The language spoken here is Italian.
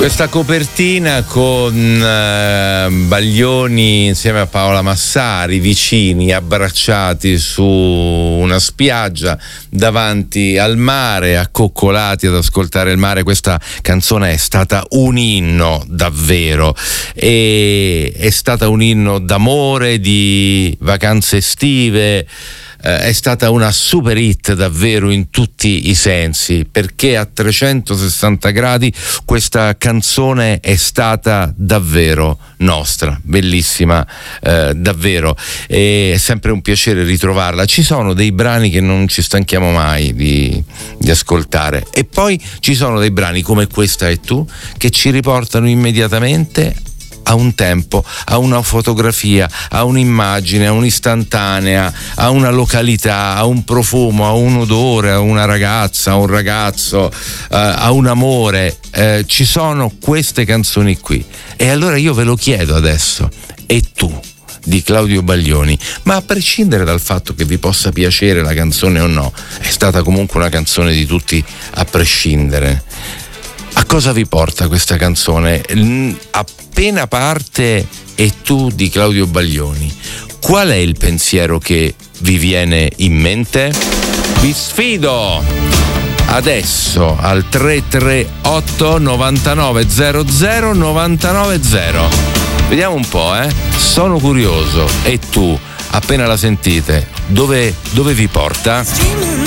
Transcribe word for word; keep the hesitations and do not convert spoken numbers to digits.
Questa copertina con uh, Baglioni insieme a Paola Massari, vicini, abbracciati su una spiaggia davanti al mare, accoccolati ad ascoltare il mare. Questa canzone è stata un inno davvero, e è stata un inno d'amore, di vacanze estive. È stata una super hit davvero in tutti i sensi, perché a trecentosessanta gradi questa canzone è stata davvero nostra, bellissima, eh, davvero, e è sempre un piacere ritrovarla. Ci sono dei brani che non ci stanchiamo mai di, di ascoltare, e poi ci sono dei brani come Questa e tu che ci riportano immediatamente a un tempo, a una fotografia, a un'immagine, a un'istantanea, a una località, a un profumo, a un odore, a una ragazza, a un ragazzo, eh, a un amore. Eh, ci sono queste canzoni qui, e allora io ve lo chiedo adesso: E tu di Claudio Baglioni, ma a prescindere dal fatto che vi possa piacere la canzone o no, è stata comunque una canzone di tutti a prescindere. A cosa vi porta questa canzone? Appena parte E tu di Claudio Baglioni, qual è il pensiero che vi viene in mente? Vi sfido adesso al tre tre otto novantanove zero zero novantanove zero. Vediamo un po', eh? Sono curioso. E tu, appena la sentite, dove, dove vi porta?